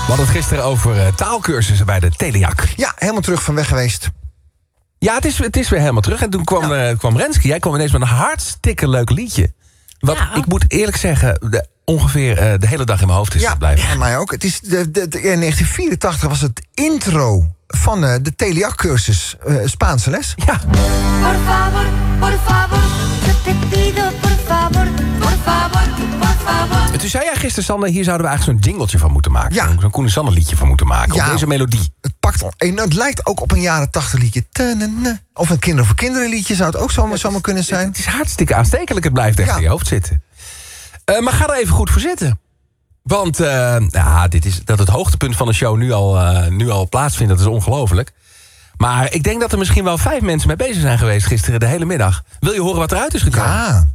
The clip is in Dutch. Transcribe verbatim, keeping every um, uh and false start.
We hadden het gisteren over uh, taalkursussen bij de Teliak. Ja, helemaal terug van weg geweest. Ja, het is, het is weer helemaal terug. En toen kwam, ja. uh, kwam Renske. Jij kwam ineens met een hartstikke leuk liedje. Wat, ja. ik moet eerlijk zeggen, de, ongeveer uh, de hele dag in mijn hoofd is ja, gebleven. Ja, mij ook. Het is de, de, de, in negentien vierentachtig was het intro van uh, de Teliak-cursus uh, Spaanse les. Ja. Por favor, por favor, yo te pido, por favor, por favor, por favor. En toen zei jij gisteren, Sander, hier zouden we eigenlijk zo'n jingletje van moeten maken. Ja. Zo'n Koen en Sander liedje van moeten maken. Ja. Op deze melodie. Het pakt al. En het lijkt ook op een jaren tachtig liedje. Ta-na-na. Of een Kinderen voor Kinderen liedje zou het ook zomaar, zomaar kunnen zijn. Het is hartstikke aanstekelijk. Het blijft echt Ja. in je hoofd zitten. Uh, maar ga er even goed voor zitten. Want uh, ja, dit is, dat het hoogtepunt van de show nu al, uh, nu al plaatsvindt, dat is ongelooflijk. Maar ik denk dat er misschien wel vijf mensen mee bezig zijn geweest gisteren de hele middag. Wil je horen wat eruit is gekomen? Ja.